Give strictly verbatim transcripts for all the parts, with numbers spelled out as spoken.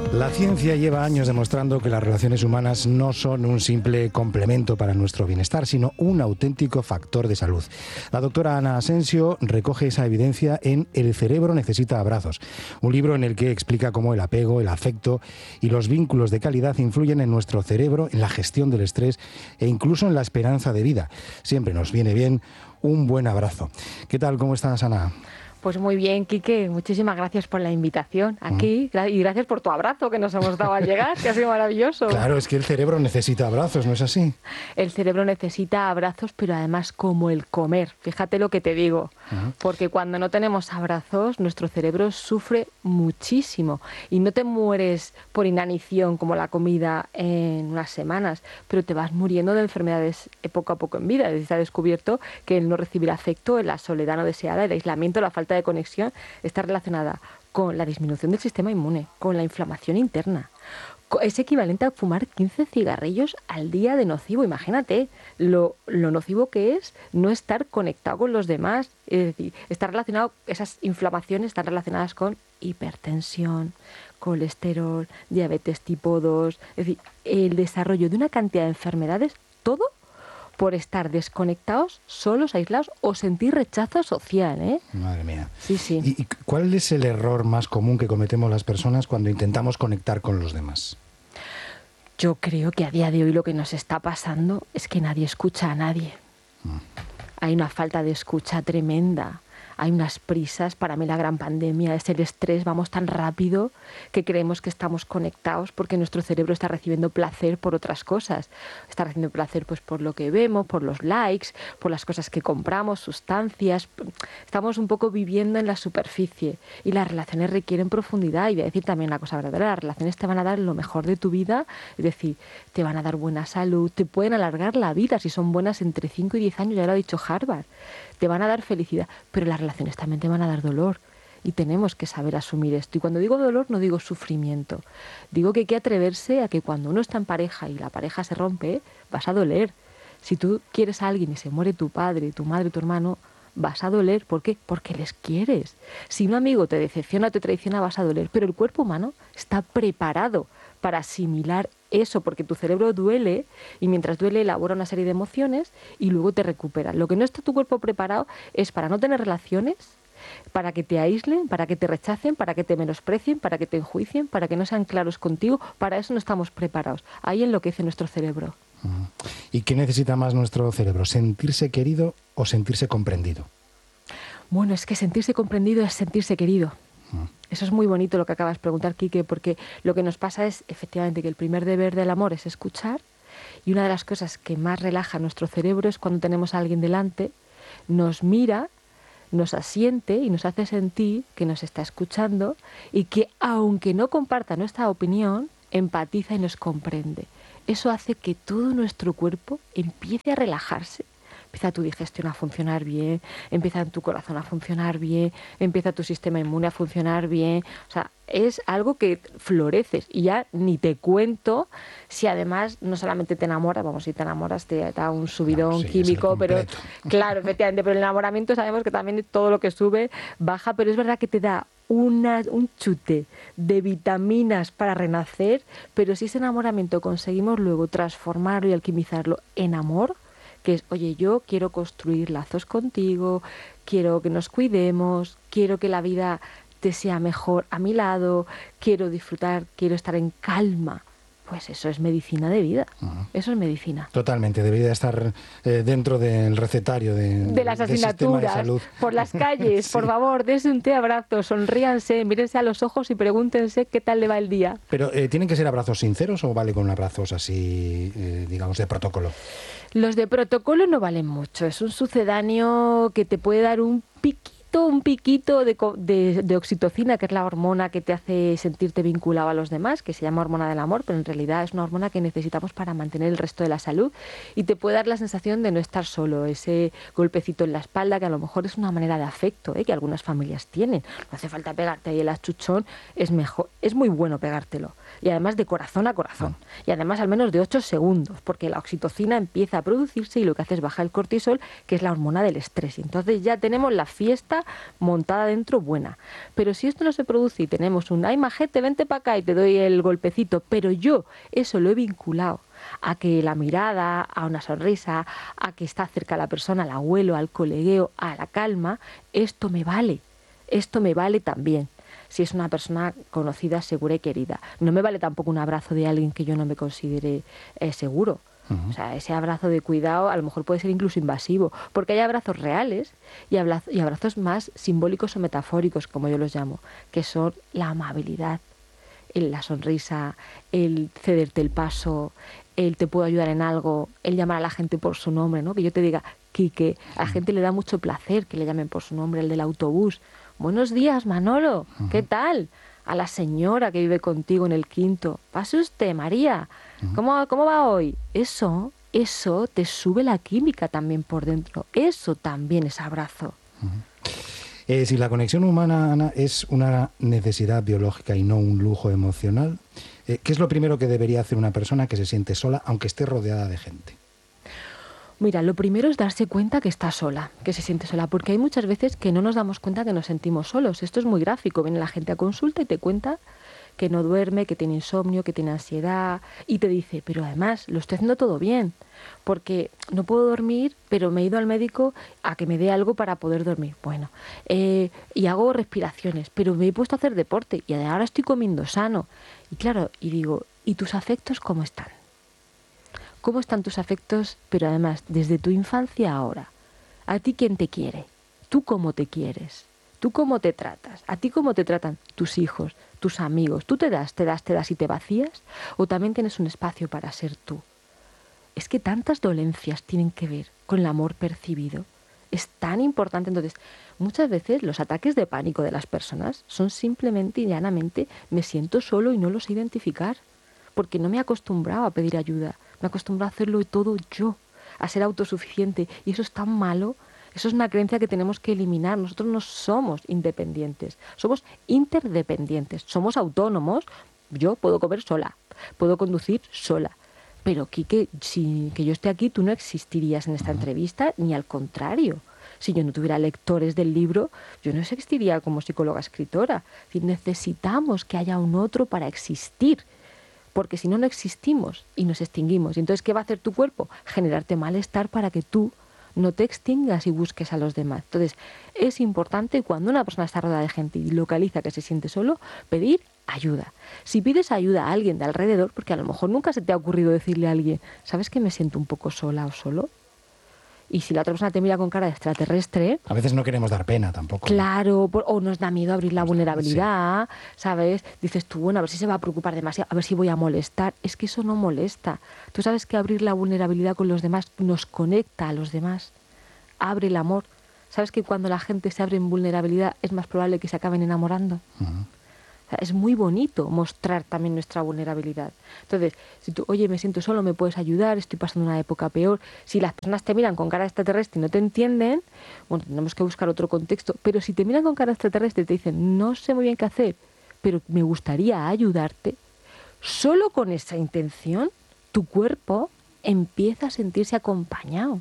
La ciencia lleva años demostrando que las relaciones humanas no son un simple complemento para nuestro bienestar, sino un auténtico factor de salud. La doctora Ana Asensio recoge esa evidencia en El cerebro necesita abrazos, un libro en el que explica cómo el apego, el afecto y los vínculos de calidad influyen en nuestro cerebro, en la gestión del estrés e incluso en la esperanza de vida. Siempre nos viene bien un buen abrazo. ¿Qué tal? ¿Cómo estás, Ana? Pues muy bien, Quique, muchísimas gracias por la invitación aquí uh-huh. y gracias por tu abrazo que nos hemos dado al llegar, que ha sido maravilloso. Claro, es que el cerebro necesita abrazos, ¿no es así? El cerebro necesita abrazos, pero además como el comer, fíjate lo que te digo, uh-huh. porque cuando no tenemos abrazos, nuestro cerebro sufre muchísimo y no te mueres por inanición como la comida en unas semanas, pero te vas muriendo de enfermedades poco a poco en vida. Se ha descubierto que el no recibir afecto, la soledad no deseada, el aislamiento, la falta de conexión está relacionada con la disminución del sistema inmune, con la inflamación interna. Es equivalente a fumar quince cigarrillos al día de nocivo. Imagínate lo, lo nocivo que es no estar conectado con los demás. Es decir, está relacionado, esas inflamaciones están relacionadas con hipertensión, colesterol, diabetes tipo dos, es decir, el desarrollo de una cantidad de enfermedades, todo por estar desconectados, solos, aislados o sentir rechazo social, ¿eh? Madre mía. Sí, sí. ¿Y cuál es el error más común que cometemos las personas cuando intentamos conectar con los demás? Yo creo que a día de hoy lo que nos está pasando es que nadie escucha a nadie. Mm. Hay una falta de escucha tremenda. Hay unas prisas, para mí la gran pandemia es el estrés, vamos tan rápido que creemos que estamos conectados porque nuestro cerebro está recibiendo placer por otras cosas. Está recibiendo placer pues por lo que vemos, por los likes, por las cosas que compramos, sustancias. Estamos un poco viviendo en la superficie y las relaciones requieren profundidad. Y voy a decir también una cosa verdadera, las relaciones te van a dar lo mejor de tu vida, es decir, te van a dar buena salud, te pueden alargar la vida si son buenas entre cinco y diez años, ya lo ha dicho Harvard. Te van a dar felicidad, pero las relaciones también te van a dar dolor y tenemos que saber asumir esto. Y cuando digo dolor no digo sufrimiento, digo que hay que atreverse a que cuando uno está en pareja y la pareja se rompe, vas a doler. Si tú quieres a alguien y se muere tu padre, tu madre, tu hermano, vas a doler. ¿Por qué? Porque les quieres. Si un amigo te decepciona o te traiciona, vas a doler. Pero el cuerpo humano está preparado para asimilar eso, porque tu cerebro duele y mientras duele elabora una serie de emociones y luego te recupera. Lo que no está tu cuerpo preparado es para no tener relaciones, para que te aíslen, para que te rechacen, para que te menosprecien, para que te enjuicien, para que no sean claros contigo. Para eso no estamos preparados. Ahí enloquece nuestro cerebro. ¿Y qué necesita más nuestro cerebro? ¿Sentirse querido o sentirse comprendido? Bueno, es que sentirse comprendido es sentirse querido. Eso es muy bonito lo que acabas de preguntar, Quique, porque lo que nos pasa es efectivamente que el primer deber del amor es escuchar y una de las cosas que más relaja nuestro cerebro es cuando tenemos a alguien delante, nos mira, nos asiente y nos hace sentir que nos está escuchando y que aunque no comparta nuestra opinión, empatiza y nos comprende. Eso hace que todo nuestro cuerpo empiece a relajarse. Empieza tu digestión a funcionar bien, empieza tu corazón a funcionar bien, empieza tu sistema inmune a funcionar bien. O sea, es algo que floreces y ya ni te cuento si además no solamente te enamoras, vamos, si te enamoras te da un subidón no, sí, químico, pero claro, efectivamente, pero el enamoramiento sabemos que también todo lo que sube baja, pero es verdad que te da Una, un chute de vitaminas para renacer, pero si ese enamoramiento conseguimos luego transformarlo y alquimizarlo en amor, que es, oye, yo quiero construir lazos contigo, quiero que nos cuidemos, quiero que la vida te sea mejor a mi lado, quiero disfrutar, quiero estar en calma. Pues eso es medicina de vida, uh-huh. Eso es medicina. Totalmente, debería estar eh, dentro del recetario de, de las asignaturas, de salud. Por las calles, sí. Por favor, dense un té abrazo, sonríanse, mírense a los ojos y pregúntense qué tal le va el día. Pero, eh, ¿tienen que ser abrazos sinceros o vale con abrazos así, eh, digamos, de protocolo? Los de protocolo no valen mucho, es un sucedáneo que te puede dar un piquito, un piquito de, de, de oxitocina, que es la hormona que te hace sentirte vinculado a los demás, que se llama hormona del amor, pero en realidad es una hormona que necesitamos para mantener el resto de la salud y te puede dar la sensación de no estar solo, ese golpecito en la espalda que a lo mejor es una manera de afecto, ¿eh? Que algunas familias tienen. No hace falta pegarte ahí el achuchón, es mejor, es muy bueno pegártelo y además de corazón a corazón y además al menos de ocho segundos, porque la oxitocina empieza a producirse y lo que hace es bajar el cortisol, que es la hormona del estrés, y entonces ya tenemos la fiesta sonrisa montada dentro buena. Pero si esto no se produce y tenemos un, ay, majete, vente para acá y te doy el golpecito, pero yo eso lo he vinculado a que la mirada, a una sonrisa, a que está cerca la persona, al abuelo, al colegueo, a la calma, esto me vale, esto me vale también. Si es una persona conocida, segura y querida. No me vale tampoco un abrazo de alguien que yo no me considere eh, seguro. Uh-huh. O sea, ese abrazo de cuidado a lo mejor puede ser incluso invasivo, porque hay abrazos reales y, abrazos, y abrazos más simbólicos o metafóricos, como yo los llamo, que son la amabilidad, el, la sonrisa, el cederte el paso, el te puedo ayudar en algo, el llamar a la gente por su nombre, ¿no? Que yo te diga, Quique, a la gente le da mucho placer que le llamen por su nombre, el del autobús. Buenos días, Manolo, uh-huh. ¿Qué tal? A la señora que vive contigo en el quinto. Pase usted, María. Uh-huh. ¿Cómo, ¿Cómo va hoy? Eso, eso te sube la química también por dentro. Eso también es abrazo. Uh-huh. Eh, si la conexión humana, Ana, es una necesidad biológica y no un lujo emocional, eh, ¿qué es lo primero que debería hacer una persona que se siente sola, aunque esté rodeada de gente? Mira, lo primero es darse cuenta que está sola, que se siente sola, porque hay muchas veces que no nos damos cuenta que nos sentimos solos. Esto es muy gráfico. Viene la gente a consulta y te cuenta que no duerme, que tiene insomnio, que tiene ansiedad, y te dice, pero además lo estoy haciendo todo bien, porque no puedo dormir, pero me he ido al médico a que me dé algo para poder dormir. Bueno, eh, y hago respiraciones, pero me he puesto a hacer deporte y ahora estoy comiendo sano. Y claro, y digo, ¿y tus afectos cómo están? ¿Cómo están tus afectos, pero además desde tu infancia a ahora? ¿A ti quién te quiere? ¿Tú cómo te quieres? ¿Tú cómo te tratas? ¿A ti cómo te tratan tus hijos, tus amigos? ¿Tú te das, te das, te das y te vacías? ¿O también tienes un espacio para ser tú? Es que tantas dolencias tienen que ver con el amor percibido. Es tan importante. Entonces, muchas veces los ataques de pánico de las personas son simplemente y llanamente me siento solo y no los sé identificar, porque no me he acostumbrado a pedir ayuda. Me acostumbro a hacerlo todo yo, a ser autosuficiente. Y eso es tan malo. Eso es una creencia que tenemos que eliminar. Nosotros no somos independientes, somos interdependientes. Somos autónomos. Yo puedo comer sola, puedo conducir sola. Pero, Quique, si que yo esté aquí, tú no existirías en esta entrevista, ni al contrario. Si yo no tuviera lectores del libro, yo no existiría como psicóloga escritora. Es decir, necesitamos que haya un otro para existir. Porque si no, no existimos y nos extinguimos. Y entonces, ¿qué va a hacer tu cuerpo? Generarte malestar para que tú no te extingas y busques a los demás. Entonces, es importante cuando una persona está rodeada de gente y localiza que se siente solo, pedir ayuda. Si pides ayuda a alguien de alrededor, porque a lo mejor nunca se te ha ocurrido decirle a alguien, ¿sabes que me siento un poco sola o solo? Y si la otra persona te mira con cara de extraterrestre... A veces no queremos dar pena tampoco. Claro, por, o nos da miedo abrir la vulnerabilidad, sí. ¿Sabes? Dices tú, bueno, a ver si se va a preocupar demasiado, a ver si voy a molestar. Es que eso no molesta. Tú sabes que abrir la vulnerabilidad con los demás nos conecta a los demás. Abre el amor. ¿Sabes que cuando la gente se abre en vulnerabilidad es más probable que se acaben enamorando? Uh-huh. O sea, es muy bonito mostrar también nuestra vulnerabilidad. Entonces, si tú, oye, me siento solo, me puedes ayudar, estoy pasando una época peor. Si las personas te miran con cara extraterrestre y no te entienden, bueno, tenemos que buscar otro contexto. Pero si te miran con cara extraterrestre y te dicen, no sé muy bien qué hacer, pero me gustaría ayudarte, solo con esa intención, tu cuerpo empieza a sentirse acompañado.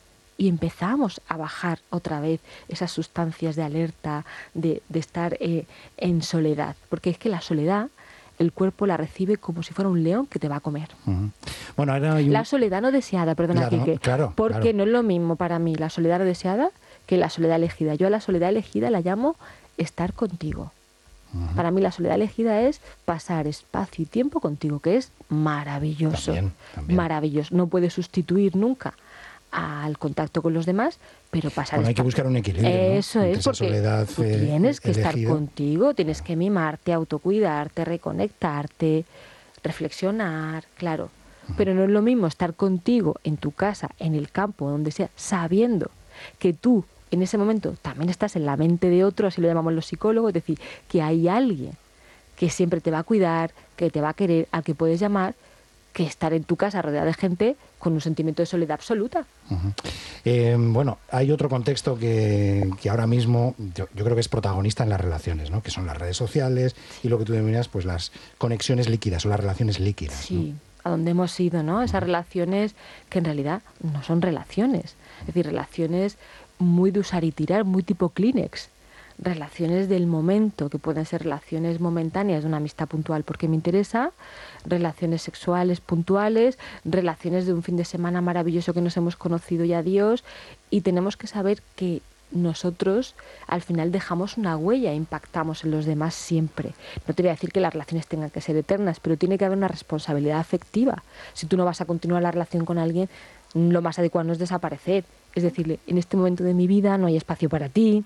Y empezamos a bajar otra vez esas sustancias de alerta, de, de estar eh, en soledad. Porque es que la soledad, el cuerpo la recibe como si fuera un león que te va a comer. Uh-huh. Bueno, ahora hay un... La soledad no deseada, perdona, claro, Quique, no, claro, porque claro. no es lo mismo para mí la soledad no deseada que la soledad elegida. Yo a la soledad elegida la llamo estar contigo. Uh-huh. Para mí la soledad elegida es pasar espacio y tiempo contigo, que es maravilloso. También, también. Maravilloso. No puede sustituir nunca al contacto con los demás, pero pasar... Bueno, hay que buscar un equilibrio, Eso, ¿no? Es, Entre porque soledad, tú eh, tienes que elegida. estar contigo, tienes que mimarte, autocuidarte, reconectarte, reflexionar, claro. Uh-huh. Pero no es lo mismo estar contigo en tu casa, en el campo, donde sea, sabiendo que tú en ese momento también estás en la mente de otro, así lo llamamos los psicólogos, es decir, que hay alguien que siempre te va a cuidar, que te va a querer, al que puedes llamar, que estar en tu casa rodeada de gente con un sentimiento de soledad absoluta. Uh-huh. Eh, bueno, hay otro contexto que, que ahora mismo yo, yo creo que es protagonista en las relaciones, ¿no? Que son las redes sociales y lo que tú denominas pues las conexiones líquidas o las relaciones líquidas. Sí, ¿no? A donde hemos ido, ¿no? Esas uh-huh. relaciones que en realidad no son relaciones, es decir, relaciones muy de usar y tirar, muy tipo Kleenex. relaciones del momento, que pueden ser relaciones momentáneas de una amistad puntual porque me interesa, relaciones sexuales puntuales, relaciones de un fin de semana maravilloso que nos hemos conocido y adiós, y tenemos que saber que nosotros al final dejamos una huella, impactamos en los demás siempre. No te voy a decir que las relaciones tengan que ser eternas, pero tiene que haber una responsabilidad afectiva. Si tú no vas a continuar la relación con alguien, lo más adecuado no es desaparecer. Es decirle, en este momento de mi vida no hay espacio para ti,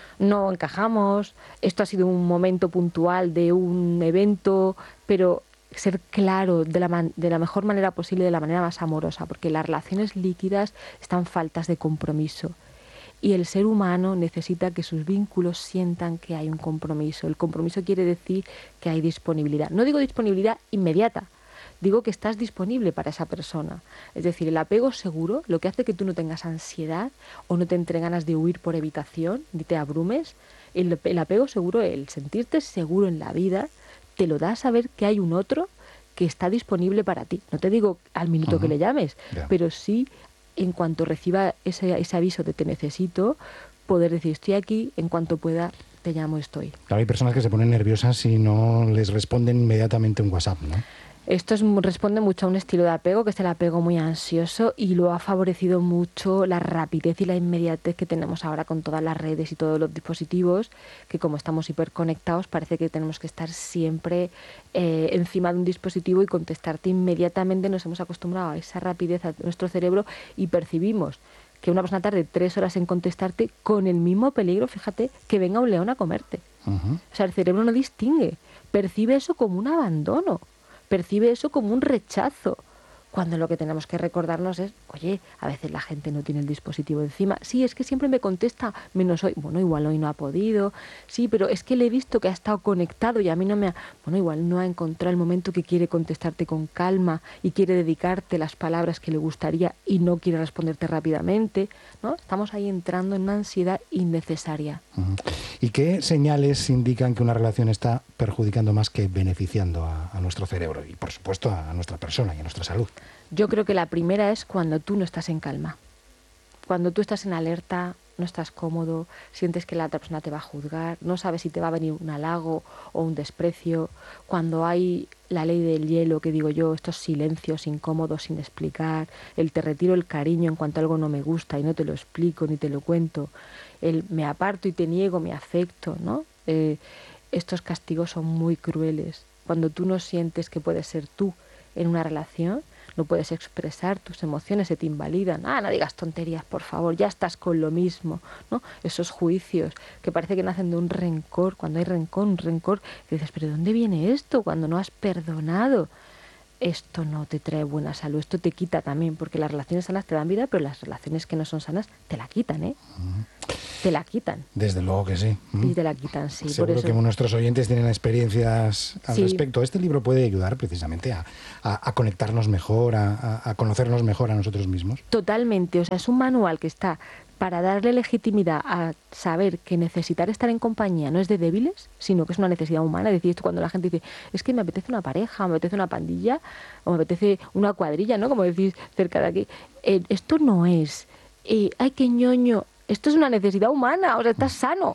no encajamos, esto ha sido un momento puntual de un evento, pero ser claro de la, man- de la mejor manera posible, de la manera más amorosa, porque las relaciones líquidas están faltas de compromiso. Y el ser humano necesita que sus vínculos sientan que hay un compromiso. El compromiso quiere decir que hay disponibilidad. No digo disponibilidad inmediata, digo que estás disponible para esa persona. Es decir, el apego seguro, lo que hace que tú no tengas ansiedad o no te entre ganas de huir por evitación, ni te abrumes, el, el apego seguro, el sentirte seguro en la vida, te lo da a saber que hay un otro que está disponible para ti. No te digo al minuto uh-huh. que le llames, yeah. pero sí en cuanto reciba ese, ese aviso de te necesito, poder decir estoy aquí, en cuanto pueda te llamo, estoy. Claro, hay personas que se ponen nerviosas si no les responden inmediatamente un WhatsApp, ¿no? Esto es, responde mucho a un estilo de apego, que es el apego muy ansioso, y lo ha favorecido mucho la rapidez y la inmediatez que tenemos ahora con todas las redes y todos los dispositivos, que como estamos hiperconectados parece que tenemos que estar siempre eh, encima de un dispositivo y contestarte inmediatamente. Nos hemos acostumbrado a esa rapidez a nuestro cerebro y percibimos que una persona tarde tres horas en contestarte con el mismo peligro, fíjate, que venga un león a comerte. Uh-huh. O sea, el cerebro no distingue, percibe eso como un abandono. Percibe eso como un rechazo, cuando lo que tenemos que recordarnos es, oye, a veces la gente no tiene el dispositivo encima. Sí, es que siempre me contesta, menos hoy. Bueno, igual hoy no ha podido. Sí, pero es que le he visto que ha estado conectado y a mí no me ha... Bueno, igual no ha encontrado el momento que quiere contestarte con calma y quiere dedicarte las palabras que le gustaría y no quiere responderte rápidamente, ¿no? Estamos ahí entrando en una ansiedad innecesaria. Uh-huh. ¿Y qué señales indican que una relación está perjudicando más que beneficiando a, a nuestro cerebro y, por supuesto, a nuestra persona y a nuestra salud? Yo creo que la primera es cuando tú no estás en calma. Cuando tú estás en alerta, no estás cómodo, sientes que la otra persona te va a juzgar, no sabes si te va a venir un halago o un desprecio. Cuando hay la ley del hielo, que digo yo, estos silencios incómodos sin explicar, el te retiro el cariño en cuanto algo no me gusta y no te lo explico ni te lo cuento, el me aparto y te niego mi afecto, ¿no? Eh, estos castigos son muy crueles. Cuando tú no sientes que puedes ser tú en una relación, no puedes expresar tus emociones, se te invalidan. Ah, no digas tonterías, por favor, ya estás con lo mismo, ¿no? Esos juicios que parece que nacen de un rencor, cuando hay rencor, un rencor, que dices, ¿pero de dónde viene esto? Cuando no has perdonado. Esto no te trae buena salud, esto te quita también, porque las relaciones sanas te dan vida, pero las relaciones que no son sanas te la quitan, ¿eh? Uh-huh. Te la quitan. Desde luego que sí. Y te la quitan, sí. Seguro por eso... que nuestros oyentes tienen experiencias al sí. respecto. Este libro puede ayudar precisamente a, a, a conectarnos mejor, a, a conocernos mejor a nosotros mismos. Totalmente, o sea, es un manual que está para darle legitimidad a saber que necesitar estar en compañía no es de débiles, sino que es una necesidad humana. Es decir, esto cuando la gente dice, es que me apetece una pareja, me apetece una pandilla, o me apetece una cuadrilla, ¿no? Como decís cerca de aquí. Eh, esto no es, eh, ay, qué ñoño, esto es una necesidad humana, o sea, estás sano.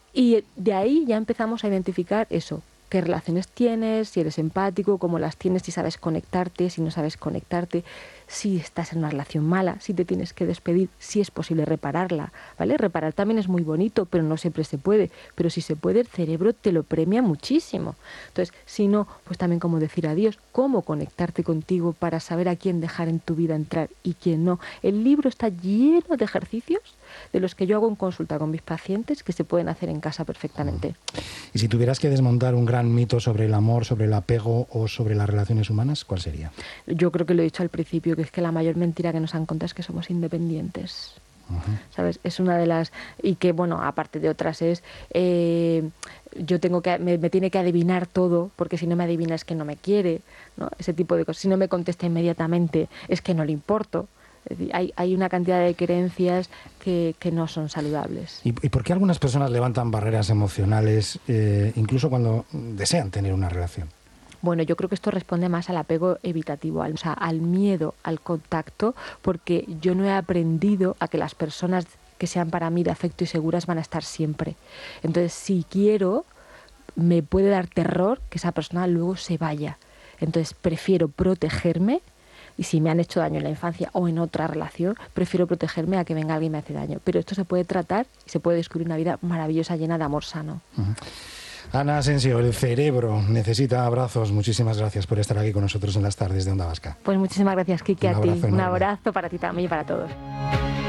Y de ahí ya empezamos a identificar eso. ¿Qué relaciones tienes? Si eres empático, cómo las tienes, si sabes conectarte, si no sabes conectarte, si estás en una relación mala, si te tienes que despedir, si es posible repararla, ¿vale? Reparar también es muy bonito, pero no siempre se puede. Pero si se puede, el cerebro te lo premia muchísimo. Entonces, si no, pues también cómo decir adiós, cómo conectarte contigo para saber a quién dejar en tu vida entrar y quién no. El libro está lleno de ejercicios de los que yo hago en consulta con mis pacientes que se pueden hacer en casa perfectamente. Y si tuvieras que desmontar un gran mito sobre el amor, sobre el apego o sobre las relaciones humanas, ¿cuál sería? Yo creo que lo he dicho al principio, que es que la mayor mentira que nos han contado es que somos independientes. Uh-huh. ¿Sabes? Es una de las... Y que, bueno, aparte de otras es... Eh, yo tengo que... Me, me tiene que adivinar todo, porque si no me adivina es que no me quiere, ¿no? Ese tipo de cosas. Si no me contesta inmediatamente es que no le importo. Es decir, hay, hay una cantidad de creencias que, que no son saludables. ¿Y, ¿Y por qué algunas personas levantan barreras emocionales eh, incluso cuando desean tener una relación? Bueno, yo creo que esto responde más al apego evitativo, al, o sea, al miedo al contacto, porque yo no he aprendido a que las personas que sean para mí de afecto y seguras van a estar siempre. Entonces, si quiero, me puede dar terror que esa persona luego se vaya. Entonces, prefiero protegerme, y si me han hecho daño en la infancia o en otra relación, prefiero protegerme a que venga alguien y me hace daño. Pero esto se puede tratar y se puede descubrir una vida maravillosa, llena de amor sano. Uh-huh. Ana Asensio, el cerebro necesita abrazos. Muchísimas gracias por estar aquí con nosotros en las tardes de Onda Vasca. Pues muchísimas gracias, Kiki, a ti. Un enorme. abrazo para ti también y para todos.